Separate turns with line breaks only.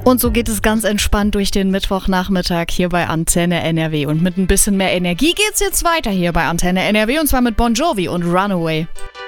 Und so geht es ganz entspannt durch den Mittwochnachmittag hier bei Antenne NRW. Und mit ein bisschen mehr Energie geht's jetzt weiter hier bei Antenne NRW und zwar mit Bon Jovi und Runaway.